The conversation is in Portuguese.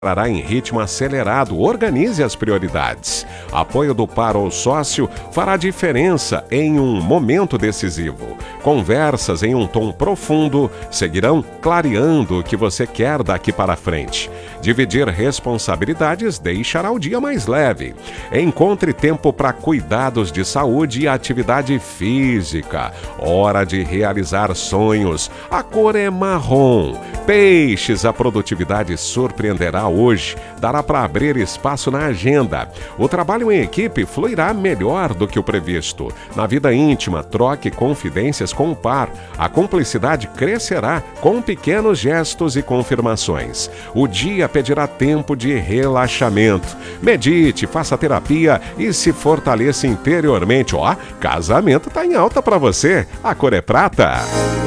Trará em ritmo acelerado, organize as prioridades. Apoio do par ou sócio fará diferença em um momento decisivo. Conversas em um tom profundo seguirão clareando o que você quer daqui para frente. Dividir responsabilidades deixará o dia mais leve. Encontre tempo para cuidados de saúde e atividade física. Hora de realizar sonhos. A cor é marrom. Peixes, a produtividade surpreenderá hoje. Dará para abrir espaço na agenda. O trabalho em equipe fluirá melhor do que o previsto. Na vida íntima, troque confidências com o par. A cumplicidade crescerá com pequenos gestos e confirmações. O dia pedirá tempo de relaxamento. Medite, faça terapia e se fortaleça interiormente. Casamento tá em alta para você. A cor é prata.